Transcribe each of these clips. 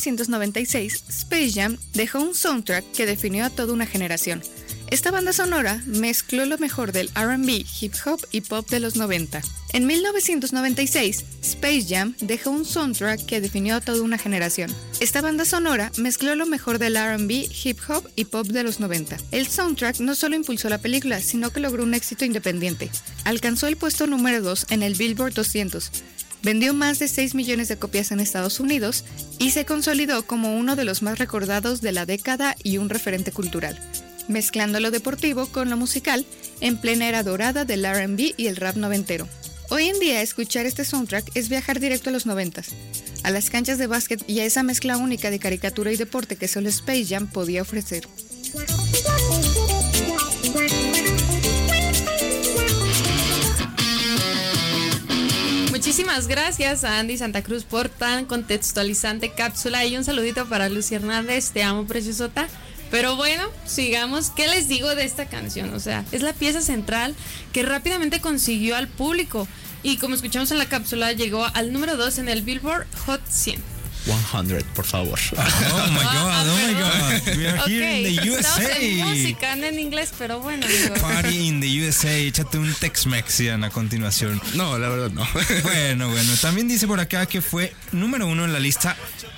1996, Space Jam dejó un soundtrack que definió a toda una generación. Esta banda sonora mezcló lo mejor del R&B, hip hop y pop de los 90. En 1996, Space Jam dejó un soundtrack que definió a toda una generación. Esta banda sonora mezcló lo mejor del R&B, hip hop y pop de los 90. El soundtrack no solo impulsó la película, sino que logró un éxito independiente. Alcanzó el puesto número 2 en el Billboard 200. Vendió más de 6 millones de copias en Estados Unidos y se consolidó como uno de los más recordados de la década y un referente cultural, mezclando lo deportivo con lo musical en plena era dorada del R&B y el rap noventero. Hoy en día escuchar este soundtrack es viajar directo a los 90s, a las canchas de básquet y a esa mezcla única de caricatura y deporte que solo Space Jam podía ofrecer. Muchísimas gracias a Andy Santa Cruz por tan contextualizante cápsula y un saludito para Lucy Hernández, te amo preciosota. Pero bueno, sigamos. ¿Qué les digo de esta canción? O sea, es la pieza central que rápidamente consiguió al público y como escuchamos en la cápsula llegó al número 2 en el Billboard Hot 100. 100, por favor. Oh my God. We are here in the USA. Estamos en música, no en inglés, pero bueno. Digo. Party in the USA. Échate un Tex-Mex a continuación. No, la verdad no. Bueno. También dice por acá que fue número 1 en la lista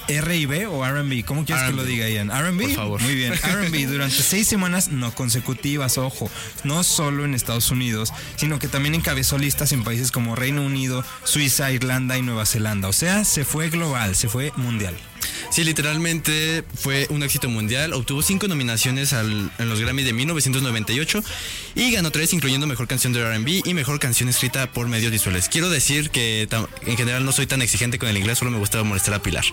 R&B o R&B. ¿Cómo quieres R&B. que lo diga, Ian? ¿R&B? Por favor. Muy bien. R&B durante 6 semanas no consecutivas, ojo. No solo en Estados Unidos, sino que también encabezó listas en países como Reino Unido, Suiza, Irlanda y Nueva Zelanda. O sea, se fue global, se fue mundial. Sí, literalmente fue un éxito mundial. Obtuvo 5 nominaciones en los Grammy de 1998 y ganó 3, incluyendo Mejor Canción de R&B y Mejor Canción Escrita por Medios Visuales. Quiero decir que en general no soy tan exigente con el inglés, solo me gustaba molestar a Pilar.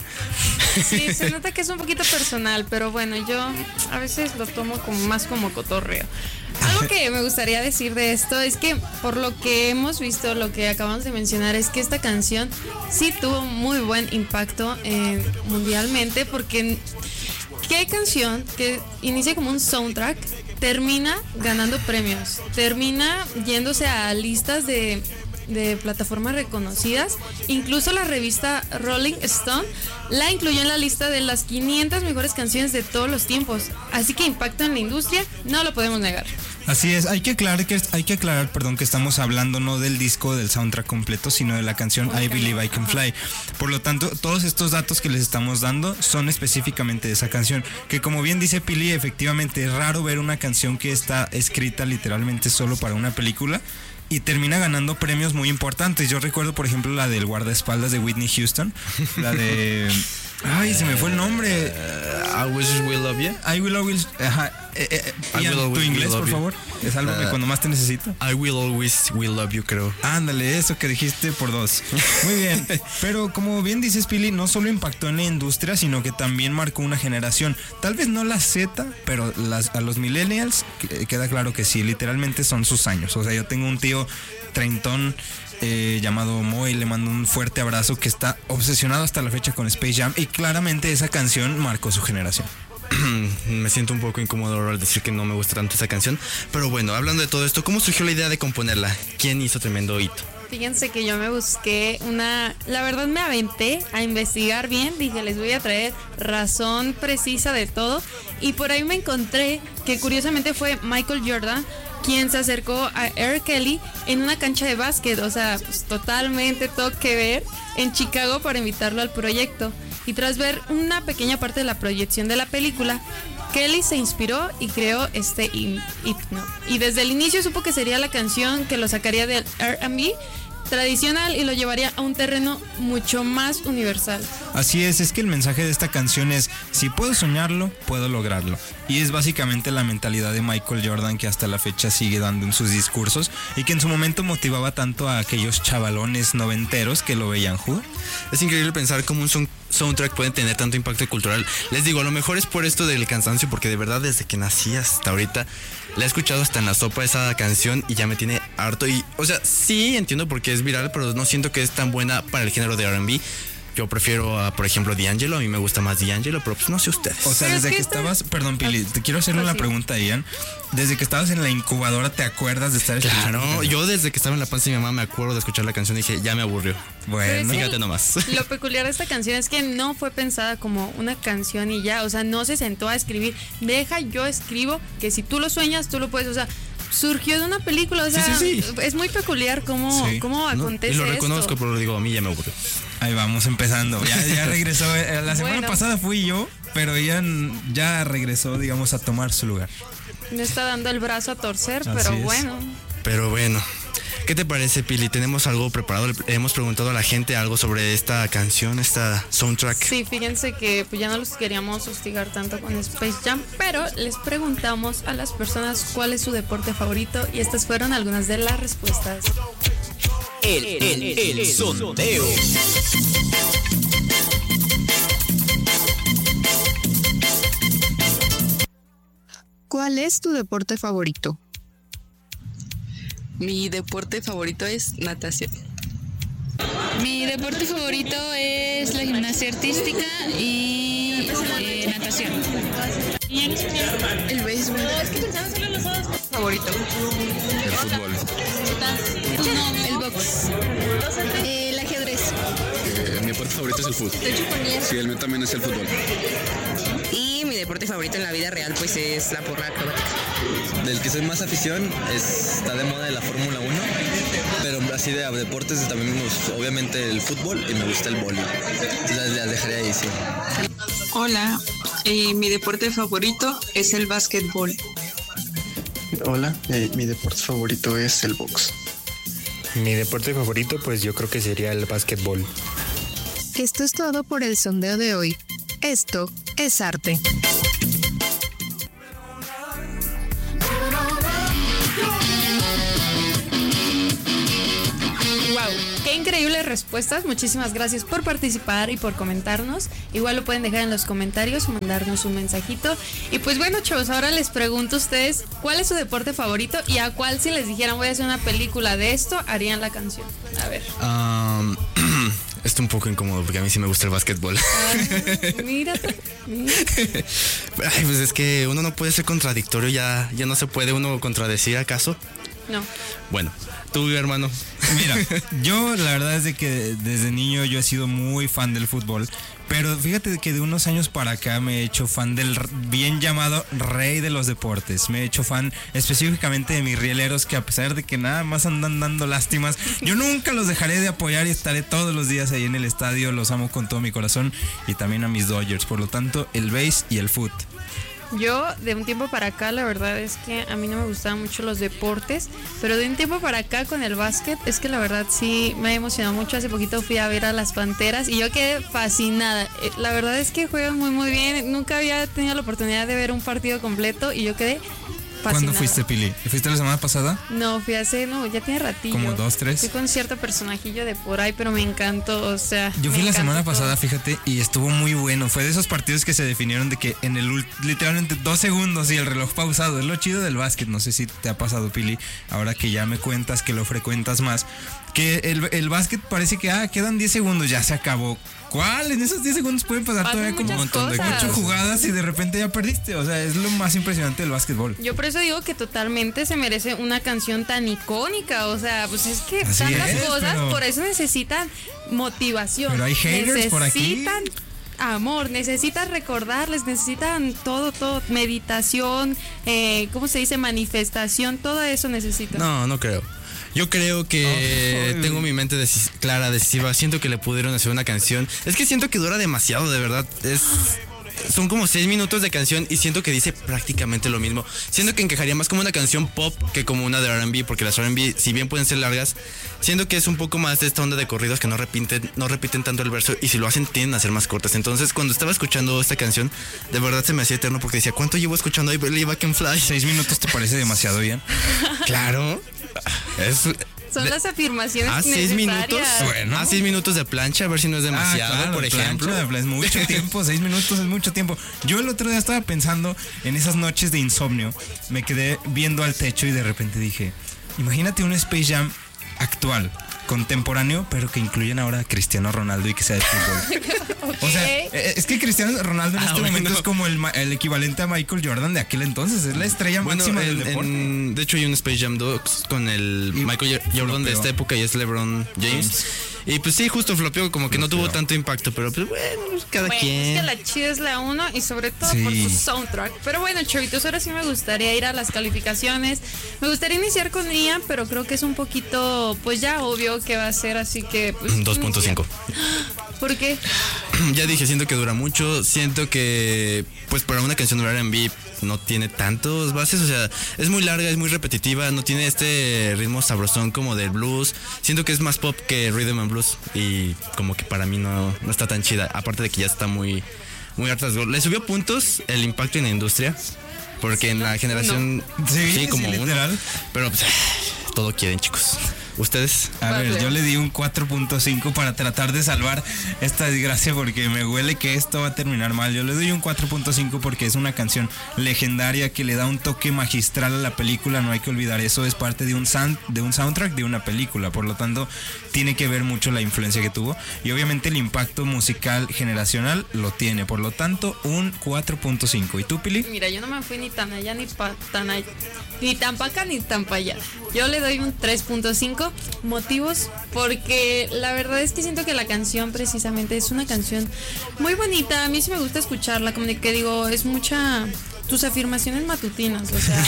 Sí, se nota que es un poquito personal, pero bueno, yo a veces lo tomo más como cotorreo. Algo que me gustaría decir de esto es que por lo que hemos visto, lo que acabamos de mencionar, es que esta canción sí tuvo muy buen impacto mundialmente, porque ¿qué canción que inicia como un soundtrack termina ganando premios? Termina yéndose a listas de plataformas reconocidas. Incluso la revista Rolling Stone la incluyó en la lista de las 500 mejores canciones de todos los tiempos. Así que impacto en la industria no lo podemos negar. Así es, hay que aclarar que estamos hablando no del disco, del soundtrack completo, sino de la canción I Believe I Can Fly. Por lo tanto, todos estos datos que les estamos dando son específicamente de esa canción, que como bien dice Pili, efectivamente es raro ver una canción que está escrita literalmente solo para una película y termina ganando premios muy importantes. Yo recuerdo, por ejemplo, la del guardaespaldas de Whitney Houston, la de... Ay, se me fue el nombre. I Wish We Love You. I Will Always... Ajá. Ian, tu inglés, por favor. Es algo que cuando más te necesito. I Will Always Will Love You, creo. Ándale, eso que dijiste por 2. Muy bien. Pero como bien dices, Pili, no solo impactó en la industria, sino que también marcó una generación. Tal vez no la Z, pero a los millennials queda claro que sí. Literalmente son sus años. O sea, yo tengo un tío treintón llamado Mo y le mando un fuerte abrazo, que está obsesionado hasta la fecha con Space Jam, y claramente esa canción marcó su generación. Me siento un poco incómodo al decir que no me gusta tanto esa canción, pero bueno, hablando de todo esto, ¿cómo surgió la idea de componerla? ¿Quién hizo tremendo hito? Fíjense que yo me busqué la verdad me aventé a investigar bien, dije les voy a traer razón precisa de todo, y por ahí me encontré que curiosamente fue Michael Jordan quien se acercó a R. Kelly en una cancha de básquet, o sea, pues, totalmente todo que ver, en Chicago para invitarlo al proyecto. Y tras ver una pequeña parte de la proyección de la película, Kelly se inspiró y creó este himno. Y desde el inicio supo que sería la canción que lo sacaría del R&B tradicional y lo llevaría a un terreno mucho más universal. Así es que el mensaje de esta canción es: si puedo soñarlo, puedo lograrlo. Y es básicamente la mentalidad de Michael Jordan, que hasta la fecha sigue dando en sus discursos y que en su momento motivaba tanto a aquellos chavalones noventeros que lo veían jugar. Es increíble pensar cómo un soundtrack puede tener tanto impacto cultural. Les digo, a lo mejor es por esto del cansancio, porque de verdad desde que nací hasta ahorita la he escuchado hasta en la sopa esa canción y ya me tiene harto. Y, o sea, sí entiendo por qué es viral, pero no siento que es tan buena para el género de R&B. yo prefiero a, por ejemplo, D'Angelo. A mí me gusta más D'Angelo, pero pues no sé ustedes. O sea, Pero desde es que que estabas, perdón, Pili, te quiero hacer una sí. pregunta, Ian. Desde que estabas en la incubadora, ¿te acuerdas de estar escuchando? Claro, yo desde que estaba en la panza de mi mamá me acuerdo de escuchar la canción y dije, ya me aburrió. Bueno, Sí. Fíjate nomás. Lo peculiar de esta canción es que no fue pensada como una canción y ya, o sea, no se sentó a escribir, deja yo escribo, que si tú lo sueñas, tú lo puedes, o sea, surgió de una película, o sea, Sí. es muy peculiar cómo, Sí. cómo ¿no? acontece Y lo reconozco, esto. pero digo, a mí ya me aburrió. ahí vamos empezando. Ya regresó. La semana Bueno. pasada fui yo, pero Ian ya regresó, digamos, a tomar su lugar. No está dando el brazo a torcer, Así pero es. bueno. Pero bueno, ¿qué te parece, Pili? ¿Tenemos algo preparado? Le hemos preguntado a la gente algo sobre esta canción, esta soundtrack. Sí, fíjense que pues, ya no los queríamos hostigar tanto con Space Jam, pero les preguntamos a las personas cuál es su deporte favorito y estas fueron algunas de las respuestas. El sondeo. ¿Cuál es tu deporte favorito? Mi deporte favorito es natación. Mi deporte favorito es la gimnasia artística y natación. El béisbol. Favorito. El fútbol. No, el box. El ajedrez. Mi deporte favorito es el fútbol. Sí, el mío también es el fútbol. Y mi deporte favorito en la vida real pues es la porra acrobática. Del que soy más afición está de moda la Fórmula 1, pero así de deportes también me gusta, obviamente el fútbol y me gusta el vóley. Entonces las dejaré ahí, sí. Hola, mi deporte favorito es el básquetbol. Hola, mi deporte favorito es el box. Mi deporte favorito pues yo creo que sería el básquetbol. Esto es todo por el sondeo de hoy. Esto es arte. Wow, qué increíbles respuestas. Muchísimas gracias por participar y por comentarnos. Igual lo pueden dejar en los comentarios o mandarnos un mensajito. Y pues bueno, chavos, ahora les pregunto a ustedes cuál es su deporte favorito y a cuál, si les dijeran voy a hacer una película de esto, harían la canción. A ver. Esto un poco incómodo porque a mí sí me gusta el básquetbol. Mira. Ay, pues es que uno no puede ser contradictorio, ya no se puede uno contradecir, ¿acaso? No. Bueno, tú, hermano. Mira, yo la verdad es de que desde niño yo he sido muy fan del fútbol, pero fíjate que de unos años para acá me he hecho fan del bien llamado rey de los deportes. Me he hecho fan específicamente de mis rieleros, que a pesar de que nada más andan dando lástimas, yo nunca los dejaré de apoyar y estaré todos los días ahí en el estadio. Los amo con todo mi corazón, y también a mis Dodgers. Por lo tanto, el base y el foot. Yo de un tiempo para acá la verdad es que a mí no me gustaban mucho los deportes, pero de un tiempo para acá con el básquet es que la verdad sí me emocionó mucho. Hace poquito fui a ver a las Panteras y yo quedé fascinada. La verdad es que juegan muy bien. Nunca había tenido la oportunidad de ver un partido completo y yo quedé fascinada. ¿Cuándo fuiste, Pili? ¿Fuiste la semana pasada? No, fui ya tiene ratillo. ¿Como 2, 3? Fui con cierto personajillo de por ahí, pero me encantó, o sea. Yo fui me la semana encantó pasada, todo. fíjate, y estuvo muy bueno. Fue de esos partidos que se definieron de que en el literalmente 2 segundos y el reloj pausado. Es lo chido del básquet. No sé si te ha pasado, Pili, ahora que ya me cuentas que lo frecuentas más, que el básquet parece que quedan 10 segundos, ya se acabó. ¿Cuál? En esos 10 segundos pueden pasar Pasan todavía como un muchas montón de cosas. 8 jugadas y de repente ya perdiste. O sea, es lo más impresionante del básquetbol. Yo por eso digo que totalmente se merece una canción tan icónica. O sea, pues es que Así tantas es, cosas, pero- por eso necesitan motivación. Pero hay haters por aquí. Necesitan amor, necesitan recordarles, necesitan todo, meditación, ¿cómo se dice? Manifestación, todo eso necesitan. No creo. Yo creo que tengo mi mente clara, decisiva. Siento que le pudieron hacer una canción. Es que siento que dura demasiado, de verdad. Son como 6 minutos de canción y siento que dice prácticamente lo mismo. Siento que encajaría más como una canción pop que como una de R&B, porque las R&B, si bien pueden ser largas, siento que es un poco más de esta onda de corridos que no repiten tanto el verso, y si lo hacen tienden a ser más cortas. Entonces, cuando estaba escuchando esta canción, de verdad se me hacía eterno porque decía, ¿cuánto llevo escuchando I Believe I Can Fly? 6 minutos te parece demasiado bien. Claro. Son las afirmaciones a 6 necesarias. minutos, bueno, a 6 minutos de plancha, a ver si no es demasiado, claro, por ejemplo. plancha, es mucho tiempo, 6 minutos es mucho tiempo. Yo el otro día estaba pensando en esas noches de insomnio, me quedé viendo al techo y de repente dije, imagínate un Space Jam actual, contemporáneo, pero que incluyen ahora a Cristiano Ronaldo y que sea de fútbol. O sea, es que Cristiano Ronaldo en este momento es como el equivalente a Michael Jordan de aquel entonces, es la estrella máxima del deporte. De hecho hay un Space Jam 2 con el Michael Jordan de esta época y es LeBron James. Y pues sí, justo flopeó, como que no tuvo tanto impacto, pero pues bueno, cada quien. Es que la chida es la 1 y sobre todo por su soundtrack. Pero bueno, chavitos, ahora sí me gustaría ir a las calificaciones. Me gustaría iniciar con Ian, pero creo que es un poquito, pues ya obvio que va a ser, así que... Pues, 2.5. ¿Por qué? Ya dije, siento que dura mucho, siento que pues para una canción de R&B no tiene tantos bases, o sea, es muy larga, es muy repetitiva, no tiene este ritmo sabrosón como del blues, siento que es más pop que rhythm and blues y como que para mí no está tan chida, aparte de que ya está muy hartas. Le subió puntos el impacto en la industria, porque en la generación sí como literal, pero pues, todo quieren, chicos. ¿Ustedes? A ver, yo le di un 4.5 para tratar de salvar esta desgracia porque me huele que esto va a terminar mal. Yo le doy un 4.5 porque es una canción legendaria que le da un toque magistral a la película. No hay que olvidar eso, es parte de un soundtrack de una película. Por lo tanto, tiene que ver mucho la influencia que tuvo. Y obviamente el impacto musical generacional lo tiene. Por lo tanto, un 4.5. ¿Y tú, Pili? Mira, yo no me fui ni tan allá ni tan allá, ni tan para acá ni tan para allá. Yo le doy un 3.5. Motivos, porque la verdad es que siento que la canción precisamente es una canción muy bonita. A mí sí me gusta escucharla, como que digo, es mucha tus afirmaciones matutinas, o sea,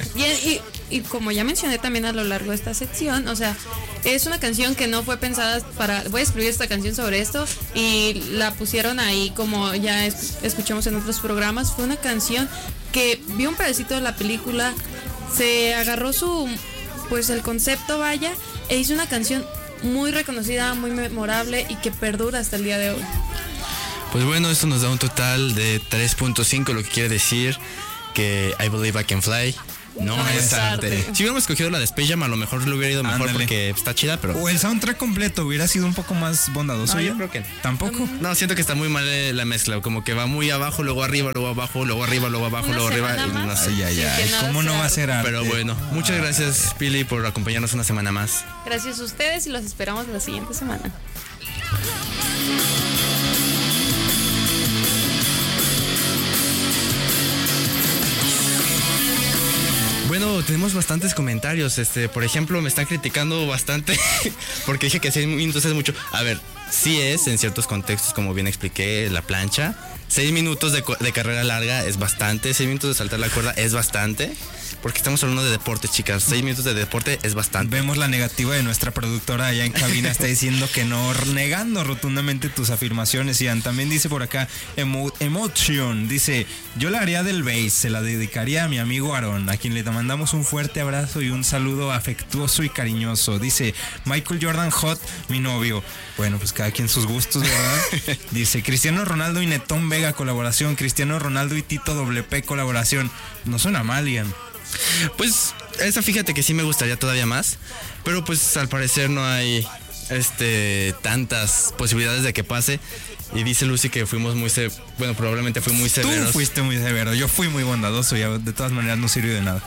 y como ya mencioné también a lo largo de esta sección, o sea, es una canción que no fue pensada para voy a escribir esta canción sobre esto y la pusieron ahí como ya escuchamos en otros programas. Fue una canción que vio un pedacito de la película, se agarró pues el concepto, vaya, e hizo una canción muy reconocida, muy memorable y que perdura hasta el día de hoy. Pues bueno, esto nos da un total de 3.5, lo que quiere decir que I Believe I Can Fly no es arte. Si hubiéramos escogido la de Space Jam, a lo mejor le hubiera ido mejor. Ándale. Porque está chida, pero... O el soundtrack completo hubiera sido un poco más bondadoso. No, yo creo que no. ¿Tampoco? No, siento que está muy mal la mezcla, como que va muy abajo, luego arriba, luego abajo, luego arriba, luego abajo, luego arriba. No sé, ¿cómo no va a ser arte? Pero bueno, muchas gracias, Pili, por acompañarnos una semana más. Gracias a ustedes y los esperamos la siguiente semana. Bueno, tenemos bastantes comentarios. Por ejemplo, me están criticando bastante porque dije que 6 minutos es mucho. A ver, sí es en ciertos contextos, como bien expliqué, la plancha. 6 minutos de carrera larga es bastante. 6 minutos de saltar la cuerda es bastante. Porque estamos hablando de deporte, chicas. 6 minutos de deporte es bastante. Vemos la negativa de nuestra productora allá en cabina. Está diciendo que no, negando rotundamente tus afirmaciones. Ian también dice por acá, Emotion. Dice, yo la haría del bass. Se la dedicaría a mi amigo Aaron, a quien le mandamos un fuerte abrazo y un saludo afectuoso y cariñoso. Dice, Michael Jordan Hot, mi novio. Bueno, pues cada quien sus gustos, ¿verdad? Dice, Cristiano Ronaldo y Netón Vega colaboración. Cristiano Ronaldo y Tito WP colaboración. No suena mal, Ian. Pues esa fíjate que sí me gustaría todavía más, pero pues al parecer no hay tantas posibilidades de que pase. Y dice Lucy que fuimos probablemente fui muy severos. Tú fuiste muy severo, yo fui muy bondadoso y de todas maneras no sirvió de nada.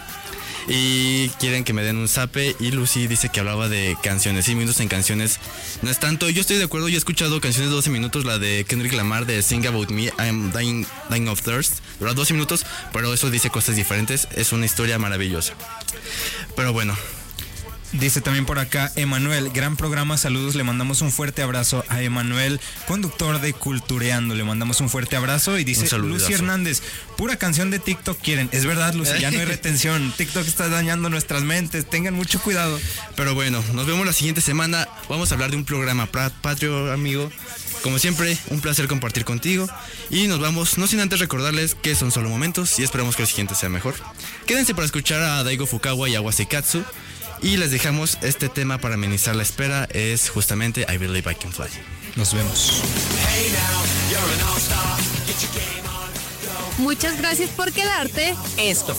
Y quieren que me den un zape. Y Lucy dice que hablaba de canciones. 6 minutos en canciones no es tanto. Yo estoy de acuerdo, yo he escuchado canciones de 12 minutos. La de Kendrick Lamar de Sing About Me, I'm Dying of Thirst. Dura 12 minutos, pero eso dice cosas diferentes. Es una historia maravillosa. Pero bueno. Dice también por acá Emanuel, gran programa, saludos, le mandamos un fuerte abrazo a Emanuel, conductor de Cultureando, le mandamos un fuerte abrazo. Y dice Lucy Hernández, pura canción de TikTok quieren. Es verdad, Lucy, ya no hay retención, TikTok está dañando nuestras mentes, tengan mucho cuidado. Pero bueno, nos vemos la siguiente semana. Vamos a hablar de un programa patrio, amigo. Como siempre, un placer compartir contigo. Y nos vamos, no sin antes recordarles que son solo momentos y esperamos que el siguiente sea mejor. Quédense para escuchar a Daigo Fukawa y a Wasekatsu. Y les dejamos este tema para amenizar la espera. Es justamente I Believe I Can Fly. Nos vemos. Muchas gracias por quedarte. Esto